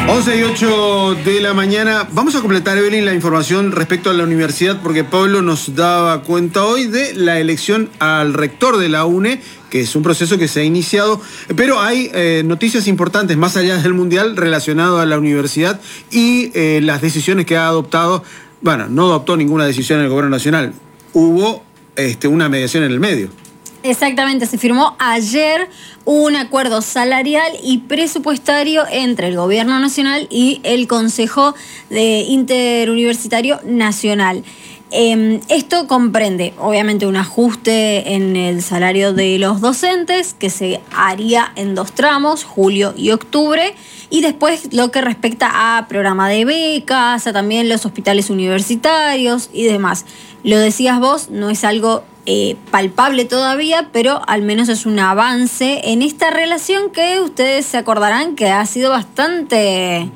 11:08 de la mañana. Vamos a completar, Evelyn, la información respecto a la universidad, porque Pablo nos daba cuenta hoy de la elección al rector de la UNE, que es un proceso que se ha iniciado, pero hay noticias importantes más allá del Mundial relacionado a la universidad y las decisiones que ha adoptado. Bueno, no adoptó ninguna decisión el gobierno nacional. Hubo una mediación en el medio. Exactamente, se firmó ayer un acuerdo salarial y presupuestario entre el Gobierno Nacional y el Consejo Interuniversitario Nacional. Esto comprende, obviamente, un ajuste en el salario de los docentes, que se haría en 2 tramos, julio y octubre, y después lo que respecta a programa de becas, a también los hospitales universitarios y demás. Lo decías vos, no es algo palpable todavía, pero al menos es un avance en esta relación que ustedes se acordarán que ha sido bastante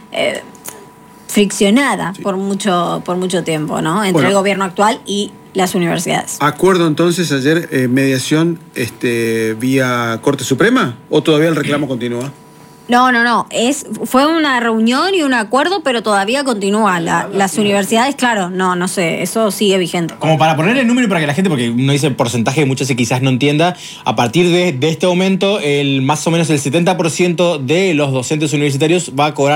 friccionada, sí, por mucho tiempo, ¿no? Entre el gobierno actual y las universidades. ¿Acuerdo entonces ayer, mediación vía Corte Suprema, o todavía el reclamo continúa? No. Fue una reunión y un acuerdo, pero todavía continúa. Las universidades, claro, no sé, eso sigue vigente. Como para poner el número para que la gente, porque uno dice porcentaje, muchos quizás no entienda, a partir de este aumento, más o menos el 70% de los docentes universitarios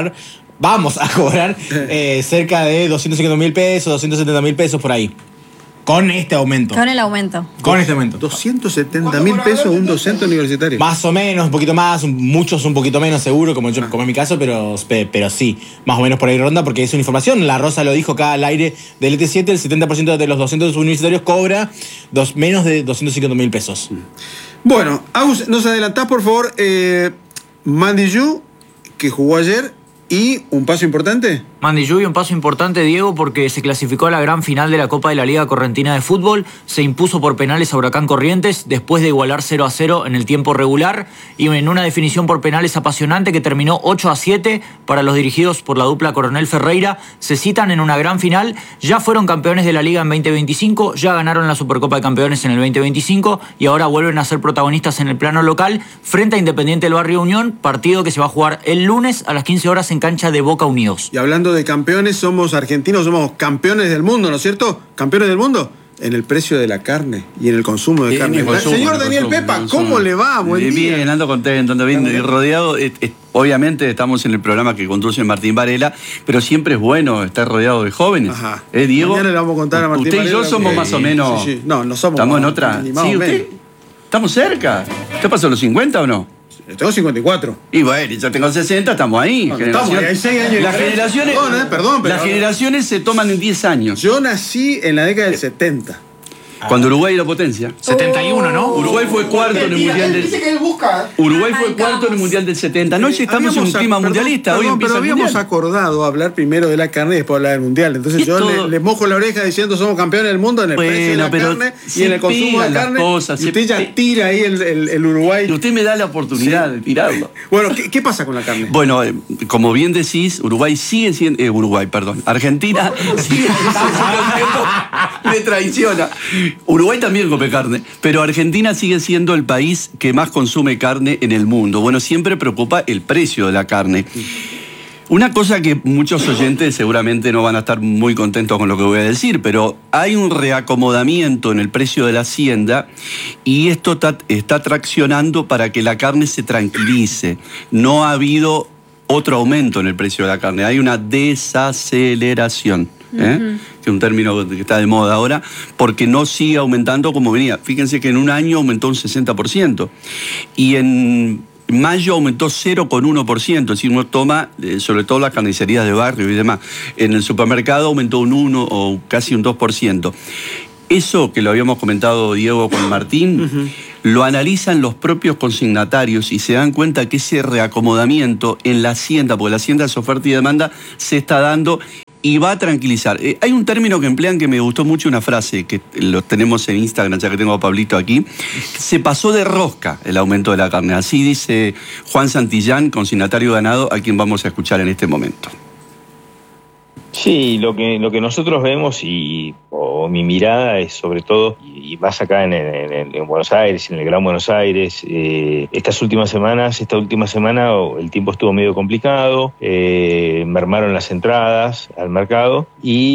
vamos a cobrar cerca de 250.000 pesos, 270.000 pesos por ahí. Con este aumento. Con el aumento. Con este aumento. 270.000 pesos un docente universitario. Más o menos, un poquito más, muchos un poquito menos seguro, como en mi caso, pero sí, más o menos por ahí ronda, porque es una información. La Rosa lo dijo acá al aire del ET7, el 70% de los docentes universitarios cobra menos de 250.000 pesos. Bueno, Agus, ¿nos adelantás, por favor? Mandillú, que jugó ayer, ¿y un paso importante? Mandillú y un paso importante, Diego, porque se clasificó a la gran final de la Copa de la Liga Correntina de Fútbol, se impuso por penales a Huracán Corrientes después de igualar 0-0 en el tiempo regular y en una definición por penales apasionante que terminó 8-7 para los dirigidos por la dupla Coronel Ferreira. Se citan en una gran final, ya fueron campeones de la Liga en 2025, ya ganaron la Supercopa de Campeones en el 2025 y ahora vuelven a ser protagonistas en el plano local frente a Independiente del Barrio Unión, partido que se va a jugar el lunes a las 15 horas en cancha de Boca Unidos. Y hablando de campeones, somos argentinos, somos campeones del mundo, ¿no es cierto? Campeones del mundo en el precio de la carne y en el consumo de carne. Señor Daniel Pepa, ¿cómo le va? Buen día. Bien, ando contento, ando bien rodeado. Obviamente estamos en el programa que conduce Martín Varela, pero siempre es bueno estar rodeado de jóvenes. Ajá. Diego. Mañana le vamos a contar a Martín Usted Varela. Y yo somos más o menos. Sí. No somos. Estamos en otra. Sí, usted. Estamos cerca. ¿Qué pasó, los 50 o no? Tengo 54. Y bueno, yo tengo 60, estamos ahí. No, estamos ahí, hay 6 años. Las generaciones, perdón, pero las generaciones se toman en 10 años. Yo nací en la década del 70. Cuando Uruguay era potencia. 71, ¿no? Uruguay fue cuarto en el Mundial del... Uruguay fue cuarto en el Mundial del 70. No, si estamos en un clima mundialista. Hoy pero habíamos acordado hablar primero de la carne y después hablar del Mundial. Entonces yo le mojo la oreja diciendo somos campeones del mundo en el precio de la carne y en el consumo de carne. Y usted ya tira ahí el Uruguay. Y usted me da la oportunidad de tirarlo. Bueno, ¿qué pasa con la carne? Bueno, como bien decís, Uruguay sigue siendo... Argentina sigue me traiciona. Uruguay también come carne, pero Argentina sigue siendo el país que más consume carne en el mundo. Bueno, siempre preocupa el precio de la carne. Una cosa que muchos oyentes seguramente no van a estar muy contentos con lo que voy a decir, pero hay un reacomodamiento en el precio de la hacienda y esto está traccionando para que la carne se tranquilice. No ha habido otro aumento en el precio de la carne, hay una desaceleración. Que es un término que está de moda ahora, porque no sigue aumentando como venía. Fíjense que en un año aumentó un 60%, y en mayo aumentó 0,1%, es decir, uno toma, sobre todo las carnicerías de barrio y demás, en el supermercado aumentó un 1 o casi un 2%. Eso que lo habíamos comentado, Diego, con Martín, lo analizan los propios consignatarios y se dan cuenta que ese reacomodamiento en la hacienda, porque la hacienda es oferta y demanda, se está dando y va a tranquilizar. Hay un término que emplean que me gustó mucho, una frase, que lo tenemos en Instagram, ya que tengo a Pablito aquí. Se pasó de rosca el aumento de la carne. Así dice Juan Santillán, consignatario ganado, a quien vamos a escuchar en este momento. Sí, lo que nosotros vemos o mi mirada es sobre todo, y más acá en Buenos Aires, en el Gran Buenos Aires, esta última semana el tiempo estuvo medio complicado, mermaron las entradas al mercado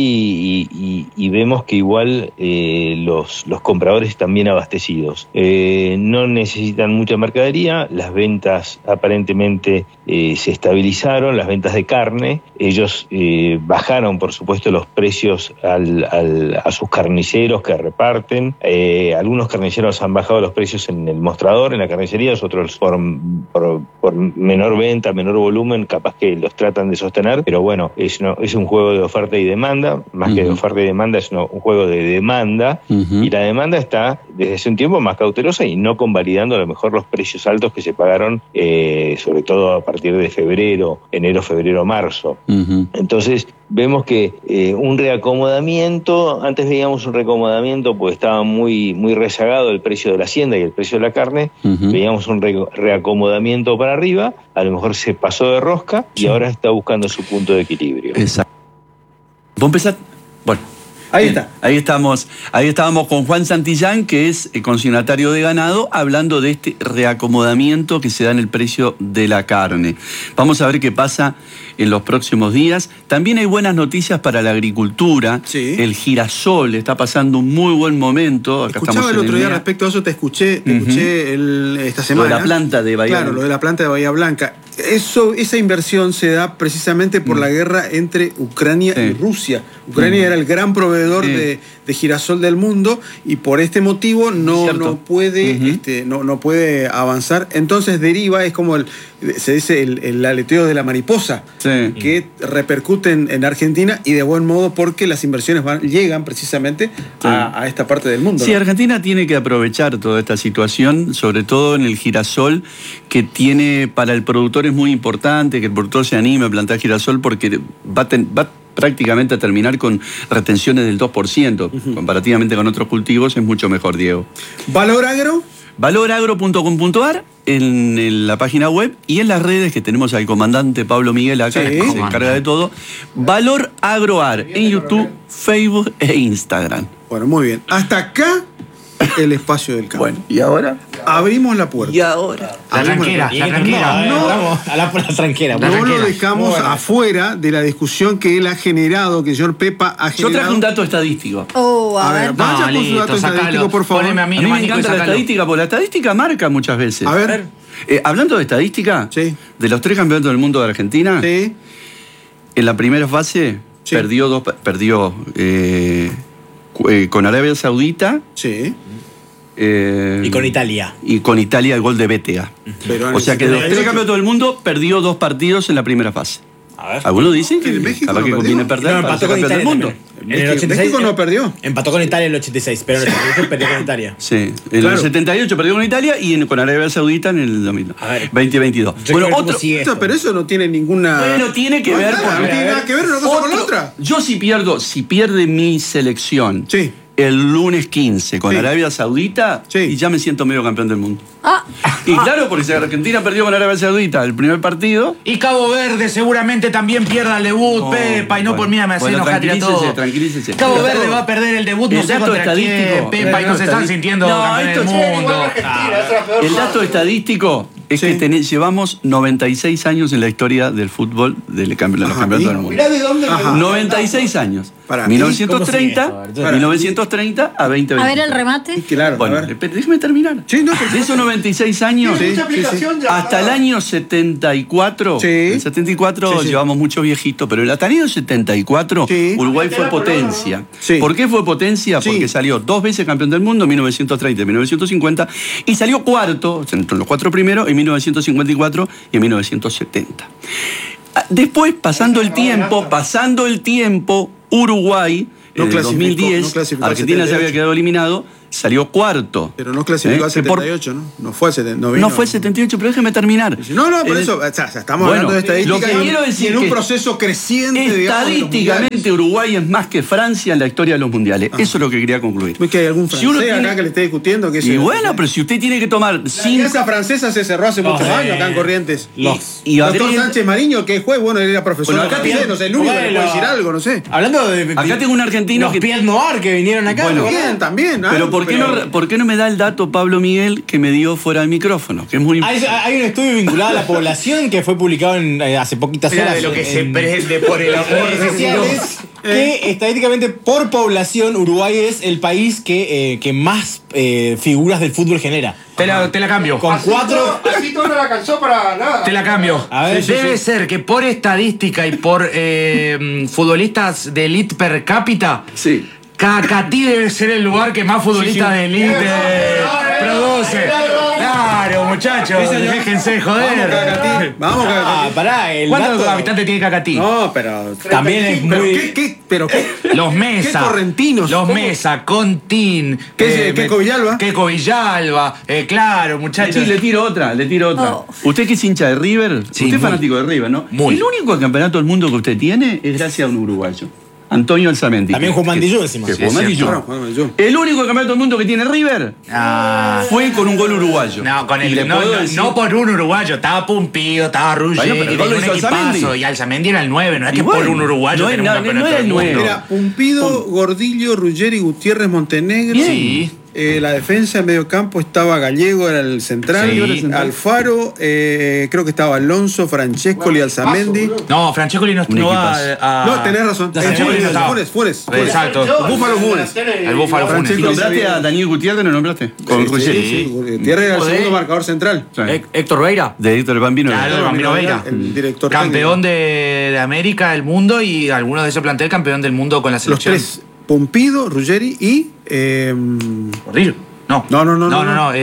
y vemos que igual los compradores están bien abastecidos. No necesitan mucha mercadería, las ventas aparentemente se estabilizaron, las ventas de carne, ellos bajaron por supuesto los precios a sus carniceros que reparten. Algunos carniceros han bajado los precios en el mostrador, en la carnicería, otros por menor venta, menor volumen, capaz que los tratan de sostener, pero bueno, es un juego de oferta y demanda, más que de oferta y demanda, es un juego de demanda, y la demanda está desde hace un tiempo más cautelosa y no convalidando a lo mejor los precios altos que se pagaron, sobre todo a partir de enero, febrero, marzo. Entonces, vemos que un reacomodamiento, antes veíamos un reacomodamiento porque estaba muy rezagado el precio de la hacienda y el precio de la carne, veíamos un reacomodamiento para arriba, a lo mejor se pasó de rosca y ahora está buscando su punto de equilibrio. Exacto. ¿Vos empezás? Bueno. Ahí está. Ahí estábamos con Juan Santillán, que es consignatario de ganado, hablando de este reacomodamiento que se da en el precio de la carne. Vamos a ver qué pasa en los próximos días. También hay buenas noticias para la agricultura. Sí. El girasol está pasando un muy buen momento. Acá Escuchaba el otro día respecto a eso, te escuché esta semana. Lo de la planta de Bahía Blanca. Claro, lo de la planta de Bahía Blanca. Esa inversión se da precisamente por la guerra entre Ucrania y Rusia. Ucrania era el gran proveedor de girasol del mundo y por este motivo no puede avanzar. Entonces deriva, es como se dice el aleteo de la mariposa, que repercute en Argentina y de buen modo porque las inversiones llegan precisamente a esta parte del mundo. Sí, ¿no? Argentina tiene que aprovechar toda esta situación, sobre todo en el girasol, que tiene para el productor es muy importante que el productor se anime a plantar girasol porque va prácticamente a terminar con retenciones del 2%. Comparativamente con otros cultivos es mucho mejor, Diego. ¿Valor Agro? valoragro.com.ar en la página web y en las redes que tenemos al comandante Pablo Miguel acá, que se encarga de todo. Valor Agroar en YouTube, Facebook e Instagram. Bueno, muy bien. Hasta acá el espacio del campo. Bueno, ¿y ahora? Abrimos la puerta. ¿Y ahora? La tranquera. Vamos a la tranquera. No lo dejamos afuera de la discusión que él ha generado, que el señor Pepa ha generado. Yo traje un dato estadístico. A ver, vaya con su dato estadístico, por favor. Poneme A mí me encanta la estadística, porque la estadística marca muchas veces. A ver. Hablando de estadística, de los 3 campeonatos del mundo de Argentina, en la primera fase perdió con Arabia Saudita. Y con Italia. Y con Italia el gol de Bétega. O sea que de los 3 campeonatos del mundo perdió 2 partidos en la primera fase. A ver. Algunos dicen que México capaz que conviene perder para ser campeón del mundo. En el 86, México no perdió. Empató con Italia en el 86, pero en el 88 perdió con Italia. Sí, en el 78 perdió con Italia y con Arabia Saudita en el 2022. Bueno, otro. Pero eso no tiene ninguna. Bueno, tiene que ver no tiene nada que ver una cosa con la otra. Yo si pierde mi selección el lunes 15 con Arabia Saudita, y ya me siento medio campeón del mundo. Y claro, porque si Argentina perdió con Arabia Saudita el primer partido. Y Cabo Verde seguramente también pierda el debut, Pepa, y no por mí me hace enojar a todo. Tranquilícese. Cabo Verde va a perder el debut, no sé contra quién, Pepa, y no se están sintiendo campeones del mundo. El dato estadístico es que llevamos 96 años en la historia del fútbol de los campeonatos del mundo. Mirá de dónde 96 años. 1930 a 2020. A ver el remate. Claro, bueno, déjeme terminar. De esos 96 años, hasta el año 74, en el 74 llevamos muchos viejitos, pero hasta el año 74 Uruguay fue potencia. ¿Por qué fue potencia? Porque salió 2 veces campeón del mundo, en 1930 y 1950, y salió cuarto, entre los 4 primeros, en 1954 y en 1970. Después, pasando el tiempo, Uruguay, en el 2010, Argentina se había quedado eliminado, salió cuarto. Pero no clasificó a Que por- 78, ¿no? No fue a 78. No fue 78, pero déjeme terminar. No, por Eh, eso, o sea, estamos bueno, hablando de estadística. lo que quiero decir y en un que proceso creciente, digamos, de los Estadísticamente mundiales. Uruguay es más que Francia en la historia de los mundiales. Eso es lo que quería concluir. ¿Es que hay algún Si francés uno tiene- acá que le esté discutiendo? Que Y bueno, pero si usted tiene que tomar la 5... alianza francesa se cerró hace muchos años acá en Corrientes. Y Doctor agreguen- Sánchez Mariño, que es juez, bueno, él era profesor. Bueno, Acá acá tiene, tiene- no sé, el único que le bueno, puede decir algo, no sé. Hablando de. Acá tengo un argentino los que... Pied Noir que vinieron acá. Bueno, También, también. Pero ¿por qué no me da el dato Pablo Miguel que me dio fuera del micrófono? Que es muy Hay un estudio vinculado a la población que fue publicado hace poquitas Mira horas. de lo que se en prende por el amor redes de sociales, Dios. que estadísticamente por población Uruguay es el país que más figuras del fútbol genera. Te la cambio. Con 4. Así todo no la alcanzó para nada. Te la cambio. A ver, Debe ser que por estadística y por futbolistas de elite per cápita, Sí. Cacatí debe ser el lugar que más futbolistas de elite produce. Claro, muchachos, déjense de joder. Vamos, Cacatí. Pará, el ¿Cuántos dato habitantes tiene Cacatí? No, pero. también es ¿Pero muy. qué? Los Mesa. ¿Qué correntinos? Los ¿Cómo? Mesa, Contín. Queco Villalba. Queco Villalba. Claro, muchachos. Le tiro otra. Oh. ¿Usted que es hincha de River? Sí, usted es muy. fanático de River, ¿no? Muy. El único campeonato del mundo que usted tiene es gracias a un uruguayo. Antonio Alzamendi. También Juan Mandillú encima. Que Sí, Juan es Mandillú. Bueno, Juan Mandillú. El único campeonato del mundo que tiene River Ah. fue con un gol uruguayo. No, con Y el, le no, puedo no, decir- no por un uruguayo, estaba Pumpido, estaba Ruggeri, Bueno, pero el gol tenía lo un hizo Alzamendi. equipazo, y Alzamendi era el 9, no es Y que por bueno, un uruguayo no tenía era- un campeonato no era el del mundo. 9. Era Pumpido, Gordillo, Ruggeri, Gutiérrez, Montenegro. Bien. Sí. La defensa en medio campo estaba Gallego, era el central. Sí. Alfaro, creo que estaba Alonso, Francescoli, Alzamendi. No, Francescoli no va a... No, tenés razón. Ya sé, Funes, no estaba. Funes. Exacto. Búfalo Funes. El Búfalo Funes. Francesco ¿Y nombraste a Daniel Gutiérrez? ¿No nombraste? Con Ruggeri. Sí. Tierra era el Joder. segundo marcador central. Sí. Héctor Veira. De Héctor el Bambino. Claro, el Bambino Veira. El director Campeón de América, del mundo, y algunos de ese plantel campeón del mundo con la Los selección. tres. Pumpido, Ruggeri y. Gordillo. No. No. No, los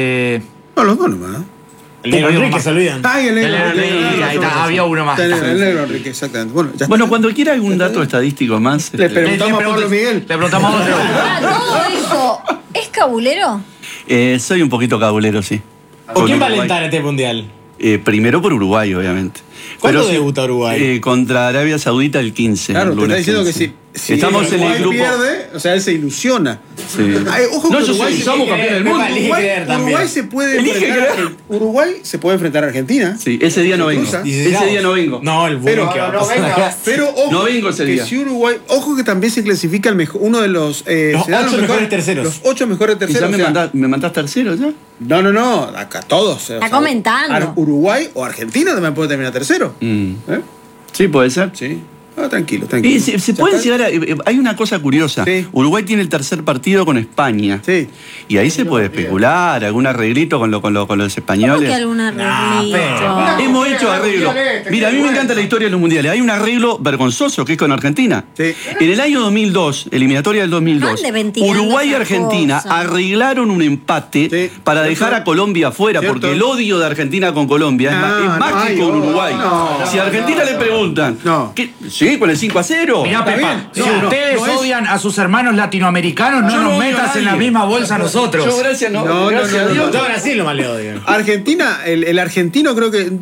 dos nomás. El negro Enrique se olvidan. Ay, el negro. Ahí está, había uno más. El negro Enrique, exactamente. Bueno, ya Bueno, está. cuando quiera algún dato estadístico más. Le preguntamos a Pablo Miguel. Le preguntamos a otro. Todo eso, ¿es cabulero? Soy un poquito cabulero, sí. ¿Por quién va a Uruguay. alentar este mundial? Primero por Uruguay, obviamente. ¿Cuándo sí, debuta Uruguay? Contra Arabia Saudita el 15. Claro, el te está lunes diciendo que 15. si Estamos en el Uruguay grupo. pierde, o sea, él se ilusiona. Sí. Ay, ojo No, que yo Uruguay sí, se- somos campeones del mundo. Elige creer también. Uruguay se puede Elige enfrentar creer. Uruguay se puede enfrentar a Argentina. Sí, ese día no vengo. Cruza. Ese día no vengo. No, el Pero, bueno que va a pasar. pero ojo, No vengo ese que día. si Uruguay, ojo que también se clasifica el mejor, uno de los, se dan ocho mejores terceros. Los 8 mejores ¿Y ya terceros. me, o sea, me mandás tercero ya? no, acá todos. Está comentando. Uruguay o Argentina también puede terminar tercero. ¿Eh? Sí, puede ser. Sí. Tranquilo. Y se Ya pueden está. llegar a. Hay una cosa curiosa. Sí. Uruguay tiene el tercer partido con España. Sí. Y ahí se puede especular, algún arreglito con los ¿Cómo españoles. que algún arreglito? Hemos hecho arreglo. Mira, a mí me encanta la historia de los mundiales. Hay un arreglo vergonzoso que es con Argentina. Sí. En el año 2002, eliminatoria del 2002, Ande ventilando Uruguay y esa Argentina cosa. arreglaron un empate Sí. para dejar a Colombia afuera, Cierto. porque el odio de Argentina con Colombia es más no, que ay, con no, Uruguay. no, Si a Argentina le preguntan, No. ¿qué? Sí, con el 5-0. Mirá, Está Pepa, bien. si No, ustedes no es- odian a sus hermanos latinoamericanos, no Yo no nos odio a metas en la nadie. misma bolsa nosotros. Yo, gracias, No, gracias no, a Dios. Yo a Brasil nomás le odio. Argentina, el argentino creo que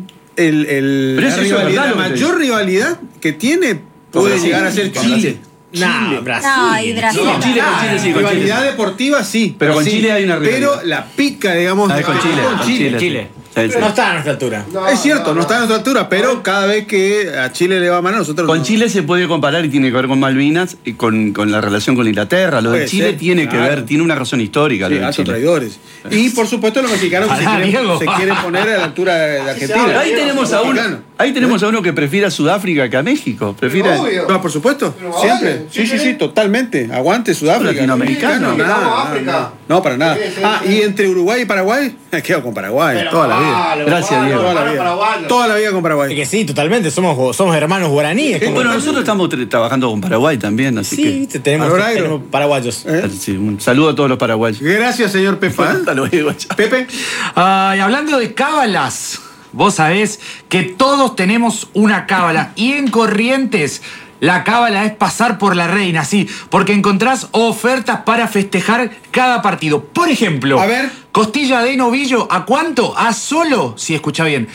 Pero la eso es verdad rivalidad, lo la que te mayor rivalidad que tiene puede Brasil. llegar a ser Con Chile. Nah, Brasil. No, y Brasil. Con Chile, con Chile sí, con Rivalidad Chile. deportiva sí. Pero con sí. Chile hay una rivalidad. Pero la pica, digamos, Ah, con Chile. con Chile. Chile. Sí, sí. No está a nuestra altura. Es cierto, no está a nuestra altura, pero cada vez que a Chile le va mal, a nosotros Con no. Chile se puede comparar y tiene que ver con Malvinas y con la relación con Inglaterra. Lo de Puede Chile ser, tiene que claro. ver, tiene una razón histórica. Sí, Lo de altos Chile. traidores. Y por supuesto los mexicanos que Pará, Diego. se quieren poner a la altura de Argentina. Ahí tenemos a uno. Mexicano. Ahí tenemos a uno que prefiere a Sudáfrica que a México. Prefiere. Obvio. No, por supuesto, Pero siempre. vale, Sí, sí, sí, totalmente. Aguante Sudáfrica. Latinoamericano. Mexicano, Vamos a nada, África. nada. No, para nada. Sí, sí, Ah, sí. y entre Uruguay y Paraguay, me quedo con Paraguay Pero toda la vida. vale, Gracias, vale, Diego. Toda la vale, vida. paraguayo. Toda la vida con Es Paraguay. que sí, totalmente. Somos hermanos guaraníes. Bueno, nosotros estamos trabajando con Paraguay también, así Sí, tenemos Aloragro. paraguayos. ¿Eh? que. Sí, un saludo a todos los paraguayos. Gracias, señor Pepa. Hasta luego, chao. Pepe. Y hablando de cábalas, vos sabés que todos tenemos una cábala. Y en Corrientes, la cábala es pasar por la reina, sí, porque encontrás ofertas para festejar cada partido. Por ejemplo, a ver, costilla de novillo, ¿a cuánto? A solo, si escucha bien,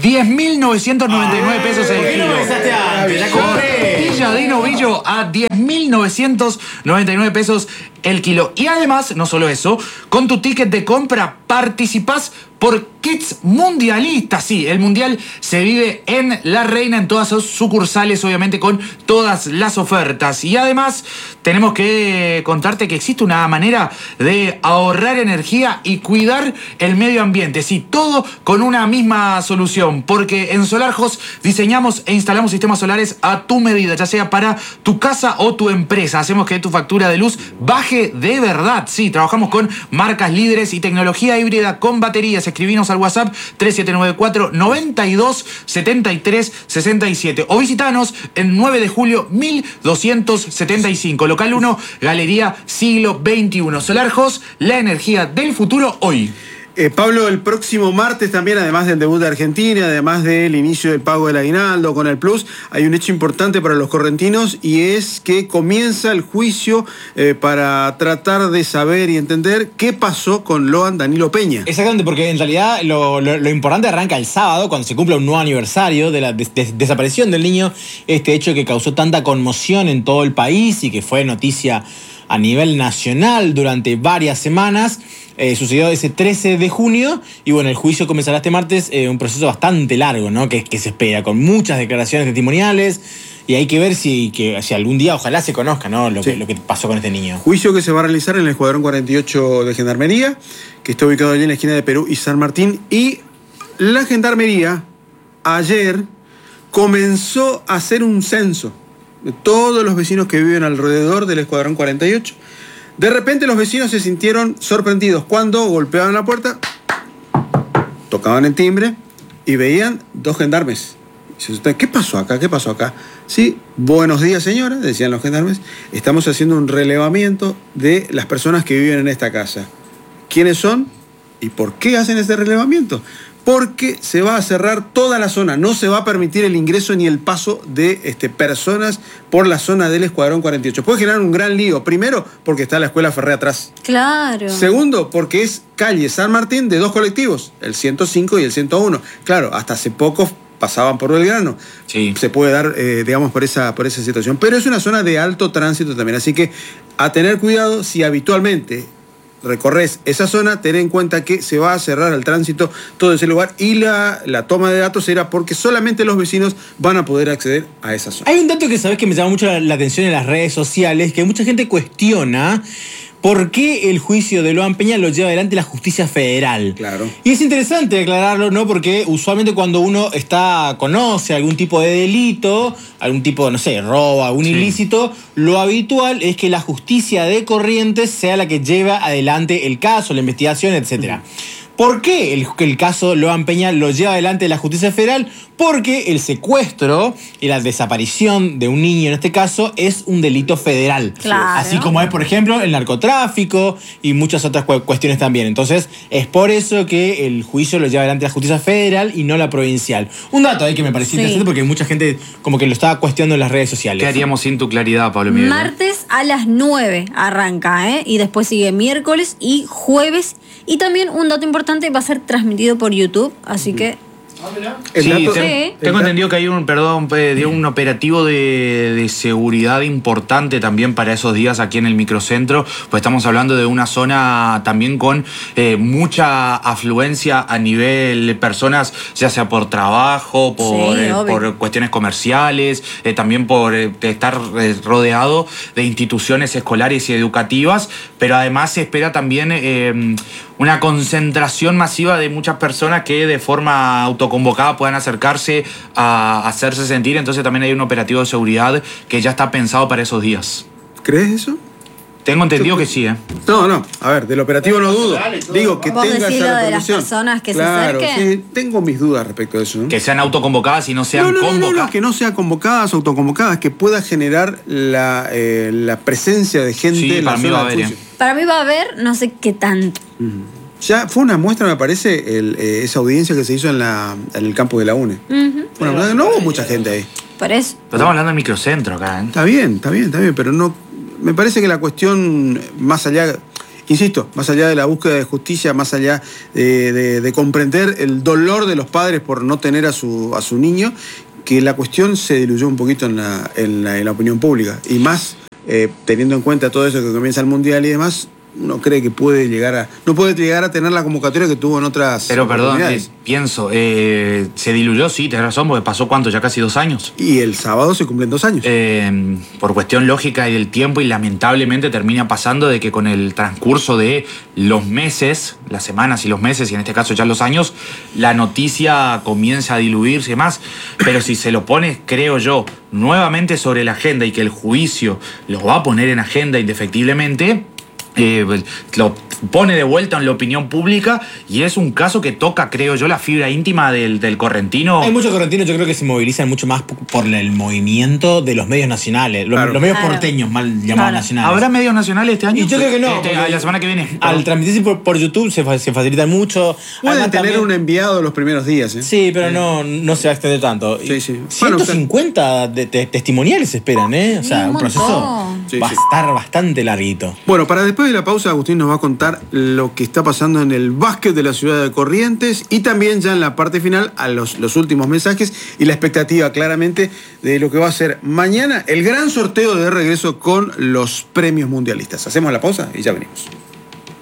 10.999 pesos el kilo. Costilla de novillo a 10.999 pesos el kilo. Y además, no solo eso, con tu ticket de compra participás por kits mundialistas. Sí, el mundial se vive en La Reina, en todas sus sucursales, obviamente con todas las ofertas. Y además tenemos que contarte que existe una manera de ahorrar energía y cuidar el medio ambiente. Sí, todo con una misma solución, porque en SolarHost diseñamos e instalamos sistemas solares a tu medida, ya sea para tu casa o tu empresa. Hacemos que tu factura de luz baje de verdad. Sí, trabajamos con marcas líderes y tecnología híbrida con baterías. Escribinos al WhatsApp 3794 92 73 67 o visitanos en 9 de julio 1275, local 1, Galería Siglo XXI. SolarHost, la energía del futuro hoy. Pablo, el próximo martes también, además del debut de Argentina, además del inicio del pago del aguinaldo con el Plus, hay un hecho importante para los correntinos y es que comienza el juicio para tratar de saber y entender qué pasó con Loan Danilo Peña. Exactamente, porque en realidad lo importante arranca el sábado, cuando se cumple un nuevo aniversario de la desaparición del niño, este hecho que causó tanta conmoción en todo el país y que fue noticia a nivel nacional durante varias semanas. Sucedió ese 13 de junio y bueno, el juicio comenzará este martes, un proceso bastante largo, ¿no? Que se espera, con muchas declaraciones testimoniales y hay que ver si algún día ojalá se conozca, ¿no? Lo que pasó con este niño. Juicio que se va a realizar en el Escuadrón 48 de Gendarmería, que está ubicado allí en la esquina de Perú y San Martín, y la Gendarmería ayer comenzó a hacer un censo de todos los vecinos que viven alrededor del Escuadrón 48. De repente los vecinos se sintieron sorprendidos cuando golpeaban la puerta, tocaban el timbre y veían 2 gendarmes. ¿Qué pasó acá? ¿Qué pasó acá? Sí, buenos días señora, decían los gendarmes. Estamos haciendo un relevamiento de las personas que viven en esta casa. ¿Quiénes son? ¿Y por qué hacen este relevamiento? Porque se va a cerrar toda la zona, no se va a permitir el ingreso ni el paso de personas por la zona del Escuadrón 48. Puede generar un gran lío. Primero, porque está la Escuela Ferré atrás. Claro. Segundo, porque es calle San Martín de 2 colectivos, el 105 y el 101. Claro, hasta hace poco pasaban por Belgrano. Sí. Se puede dar, digamos, por esa situación. Pero es una zona de alto tránsito también. Así que a tener cuidado si habitualmente recorres esa zona, ten en cuenta que se va a cerrar el tránsito todo ese lugar y la toma de datos será porque solamente los vecinos van a poder acceder a esa zona. Hay un dato que sabes que me llama mucho la atención en las redes sociales, que mucha gente cuestiona por qué el juicio de Loan Peña lo lleva adelante la justicia federal. Claro. Y es interesante aclararlo, ¿no? Porque usualmente cuando uno conoce algún tipo de delito, algún tipo, no sé, robo, algún ilícito, lo habitual es que la justicia de Corrientes sea la que lleva adelante el caso, la investigación, etc. ¿Por qué el caso Loan Peña lo lleva adelante la justicia federal? Porque el secuestro y la desaparición de un niño, en este caso, es un delito federal. Claro. Así como es, por ejemplo, el narcotráfico y muchas otras cuestiones también. Entonces, es por eso que el juicio lo lleva adelante la justicia federal y no la provincial. Un dato ahí que me pareció interesante porque mucha gente como que lo estaba cuestionando en las redes sociales. ¿Qué haríamos sin tu claridad, Pablo Miguel? Martes a las 9 arranca, ¿eh? Y después sigue miércoles y jueves. Y también un dato importante, va a ser transmitido por YouTube, así que... Sí, tengo entendido que hay un operativo de seguridad importante también para esos días aquí en el microcentro, pues estamos hablando de una zona también con mucha afluencia a nivel de personas, ya sea por trabajo, por cuestiones comerciales, también por estar rodeado de instituciones escolares y educativas, pero además se espera también una concentración masiva de muchas personas que de forma autoconvocada puedan acercarse a hacerse sentir. Entonces también hay un operativo de seguridad que ya está pensado para esos días. ¿Crees eso? Tengo entendido que sí, ¿eh? No. A ver, del operativo no dudo. Digo que ¿Vos tenga decís esa lo de las repercusión. personas que se claro, acerquen? Sí, tengo mis dudas respecto a eso, ¿no? Que sean autoconvocadas y no sean convocadas. No, que no sean convocadas, autoconvocadas, que pueda generar la presencia de gente Sí, en la para mí zona va a de haber, juicio. Para mí va a haber, no sé qué tanto. Ya fue una muestra, me parece, esa audiencia que se hizo en el campo de la UNE. Bueno, no hubo mucha gente ahí. Por eso. Pero estamos hablando del microcentro acá, ¿eh? Está bien, pero no. Me parece que la cuestión, más allá, insisto, más allá de la búsqueda de justicia, más allá de comprender el dolor de los padres por no tener a su niño, que la cuestión se diluyó un poquito en la opinión pública. Y más teniendo en cuenta todo eso que comienza el Mundial y demás, uno cree que no puede llegar a tener la convocatoria que tuvo en otras. Pero perdón, pienso, se diluyó, sí, tenés razón, porque pasó ¿cuánto? Ya casi 2 años. Y el sábado se cumplen 2 años. Por cuestión lógica y del tiempo, y lamentablemente termina pasando de que con el transcurso de los meses, las semanas y los meses, y en este caso ya los años, la noticia comienza a diluirse y más. Pero si se lo pone, creo yo, nuevamente sobre la agenda, y que el juicio los va a poner en agenda indefectiblemente, lo pone de vuelta en la opinión pública, y es un caso que toca, creo yo, la fibra íntima del correntino. Hay muchos correntinos, yo creo que se movilizan mucho más por el movimiento de los medios nacionales, los medios porteños, mal llamados nacionales. ¿Habrá medios nacionales este año? Y yo creo que no. La semana que viene. Al transmitirse por YouTube se facilitan mucho. Pueden tener un enviado los primeros días. Sí, pero no se va a extender tanto. Sí, sí. 150 testimoniales esperan, ¿eh? O sea, un proceso va a estar bastante larguito. Bueno, para después de la pausa, Agustín nos va a contar lo que está pasando en el básquet de la ciudad de Corrientes, y también ya en la parte final a los últimos mensajes y la expectativa claramente de lo que va a ser mañana el gran sorteo de regreso con los premios mundialistas. Hacemos la pausa y ya venimos.